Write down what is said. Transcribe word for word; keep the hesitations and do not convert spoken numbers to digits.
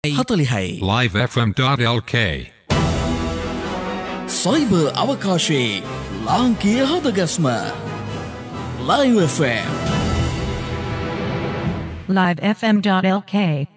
හතලිහයි live f m dot l k cyber අවකාශයේ ලාංකීය හදගස්ම Live F M live f m dot l k